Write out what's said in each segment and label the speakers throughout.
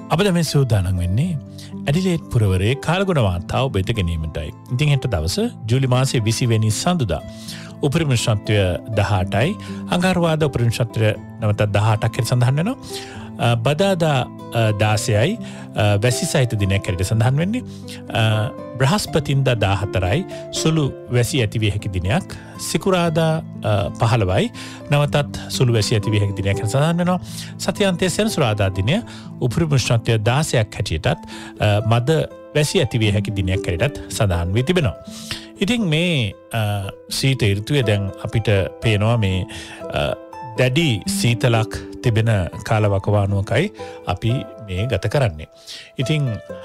Speaker 1: අප දැන් මේ සූදානම් වෙන්නේ ඇඩිලේඩ් පුරවරයේ කාලගුණ වාර්තාව ඔබට ගෙනීමටයි. ඉතින් හෙට දවස ජූලි මාසයේ 20 වෙනි සඳුදා උපරිම උෂ්ණත්වය 18යි. අඟහරුවාදා උපරිම උෂ්ණත්වය නැවත 18ක් හැටියට සඳහන් වෙනවා. බදාදා 16යි වැසි සහිත දිනයක් හැටියට සඳහන් වෙන්නේ. බ්‍රහස්පතින්දා 14යි සුළු වැසි ඇතිවිය හැකි දිනයක්. සිකුරාදා 15යි නැවතත් සුළු වැසි ඇතිවිය හැකි දිනයක් හැටියට සඳහන් වෙනවා. සතියාන්තයේ සෙනසුරාදා දිනය උපරිම උෂ්ණත්වය 16ක් හැටියටත් මද වැසි ඇතිවිය හැකි දිනයක් හැටියට සඳහන් වී තිබෙනවා. ඉතින් මේ සීත ඍතුවේ දැන් අපිට පේනවා මේ දැඩි සීතලක් තිබෙන කාලවකවානුවකයි අපි මේ ගත කරන්නේ. ඉතින්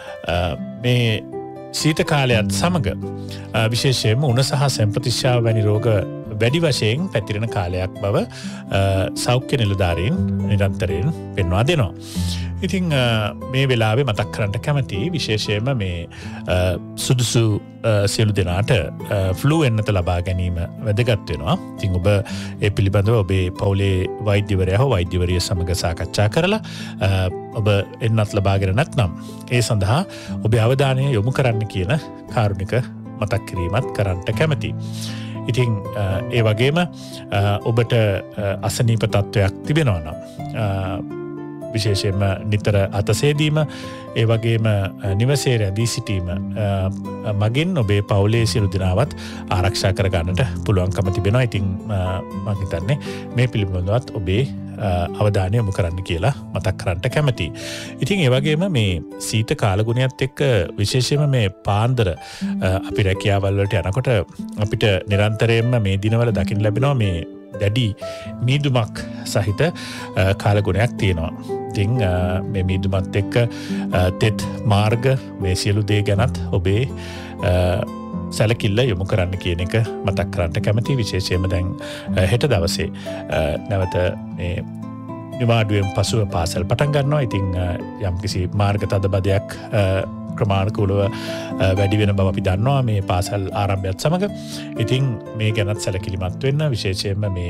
Speaker 1: මේ සීත කාලයත් සමග විශේෂයෙන්ම උණ සහ සැම්ප්‍රතිශ්‍යාව වැනි රෝග වැඩි වශයෙන් පැතිරෙන කාලයක් බව සෞඛ්‍ය නිලධාරීන් නිරන්තරයෙන් පෙන්වා දෙනවා. ඉතින් මේ වෙලාවේ මතක් කරන්න කැමති විශේෂයෙන්ම මේ සුදුසු සියලු දෙනාට ෆ්ලූ එන්නත ලබා ගැනීම වැදගත් වෙනවා. ඉතින් ඔබ ඒ පිළිබඳව ඔබේ පවුලේ වෛද්‍යවරයා හෝ වෛද්‍යවරිය සමග සාකච්ඡා කරලා ඔබ එන්නත් ලබාගෙන නැත්නම් ඒ සඳහා ඔබේ අවධානය යොමු කරන්න කියන කාරුණික මතක් කිරීමත් කරන්නට කැමතියි. ඉතින් ඒ වගේම ඔබට අසනීප තත්ත්වයක් තිබෙනවා නම් විශේෂයෙන්ම නිතර අතසේදීම ඒ වගේම නිවසේ රැඳී සිටීම මගින් ඔබේ පවුලේ සියලු දෙනාවත් ආරක්ෂා කර ගන්නට පුළුවන්කම තිබෙනවා. ඉතින් මම හිතන්නේ මේ පිළිබඳවත් ඔබේ අවධානය යොමු කරන්න කියලා මතක් කරන්න කැමතියි. ඉතින් ඒ වගේම මේ සීත කාලගුණයත් එක්ක විශේෂයෙන්ම මේ පාන්දර අපි රැකියාවල් වලට යනකොට අපිට නිරන්තරයෙන්ම මේ දිනවල දකින්න ලැබෙනවා මේ දැඩි මීදුමක් සහිත කාලගුණයක් තියෙනවා. ඉතින් මේ මීදුමත් එක්ක තෙත් මාර්ග මේ සියලු දේ ගැනත් ඔබේ සැලකිල්ල යොමු කරන්න කියන එක මතක් කරන්න කැමති. විශේෂයෙන්ම දැන් හෙට දවසේ නැවත මේ නිවාඩුවෙන් පසුව පාසල් පටන් ගන්නවා. ඉතින් යම්කිසි මාර්ග තදබදයක් ක්‍රමානුකූලව වැඩි වෙන බව අපි දන්නවා මේ පාසල් ආරම්භයත් සමග. ඉතින් මේ ගැනත් සැලකිලිමත් වෙන්න විශේෂයෙන්ම මේ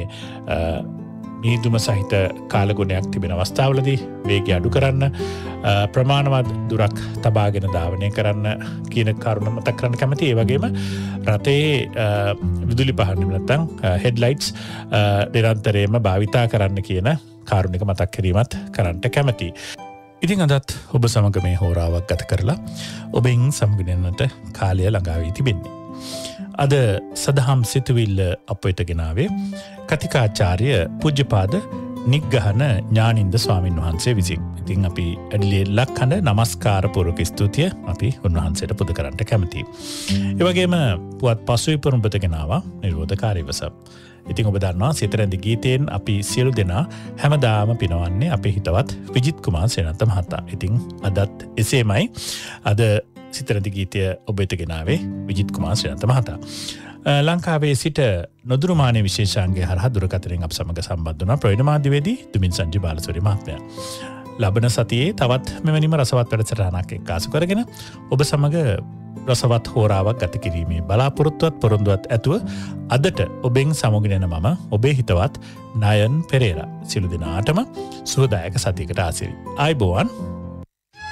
Speaker 1: මීදුම සහිත කාලගුණයක් තිබෙන අවස්ථාවලදී වේගය අඩු කරන්න ප්‍රමාණවත් දුරක් තබාගෙන ධාවනය කරන්න කියන කරුණ මතක් කරන්න කැමතියි. ඒ වගේම රටේ විදුලි පහන් නැත්නම් හෙඩ්ලයිට්ස් නිරන්තරයෙන්ම භාවිතා කරන්න කියන කාරුණික මතක් කිරීමත් කරන්න කැමතියි. ඉතින් අදත් ඔබ සමග මේ හෝරාවක් ගත කරලා ඔබෙන් සමගිනන්නට කාලය ළඟා වී තිබෙන්නේ. අද සදහම් සිතුවිල්ල අප වෙත ගෙනාවේ කතිකාචාර්ය පූජ්‍යපාද නිග්ගහන ඥානින්ද ස්වාමින් වහන්සේ විසින්. ඉතින් අපි ඇඩිලේඩ් ලක්හඬ නමස්කාර පූර්වක ස්තුතිය අපි උන්වහන්සේට පුද කරන්නට කැමතියි. ඒ වගේම පුවත් පසුවිපුරුම් වෙත ගෙනාවා නිරෝධකාරී වසම්. ඉතින් ඔබ දන්නවා සිතරැඳි ගීතයෙන් අපි සියලු දෙනා හැමදාම පිනවන්නේ අපේ හිතවත් විජිත් කුමාර් සේනන්ත මහතා. ඉතින් අදත් එසේමයි. අද සිතරැඳි ගීතය ඔබ වෙත ගෙනාවේ විජිත් කුමාර් සේනන්ත මහතා. ලංකාවේ සිට නොදුරුමානය විශේෂාංගය හරහා දුරකථනයෙන් අප සමග සම්බන්ධ වුණා ප්‍රවීණ මාධ්‍යවේදී දුමින් සංජි බාලසූරිය මහත්මයා. ලබන සතියේ තවත් මෙවැනිම රසවත් වැඩසටහනක් එක්කාසු කරගෙන ඔබ සමග රසවත් හෝරාවක් ගත කිරීමේ බලාපොරොත්තුවත් පොරොන්දුවත් ඇතුව අදට ඔබෙන් සමුගෙනෙන මම ඔබේ හිතවත් නයන් පෙරේරා. සියලු දෙනාටම සුවදායක සතියකට ආසිරි. ආයුබෝවන්.